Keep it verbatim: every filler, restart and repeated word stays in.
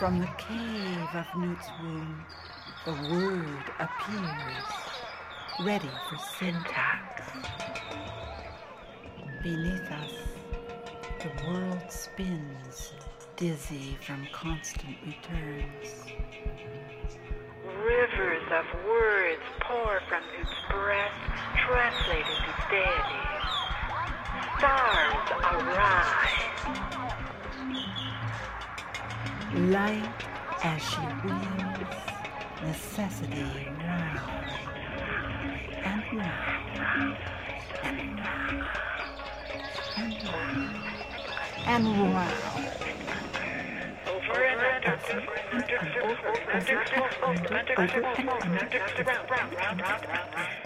From the cave of Newt's womb, the word appears, ready for syntax. Beneath us, the world spins, dizzy from constant returns. Rivers of words pour from Newt's breast, translated to deities. Stars arise. Light as she wheels, necessity round and round and round and round and round. Over and under, over and under, over and under, over and under, over and under, round, round, round, round, round.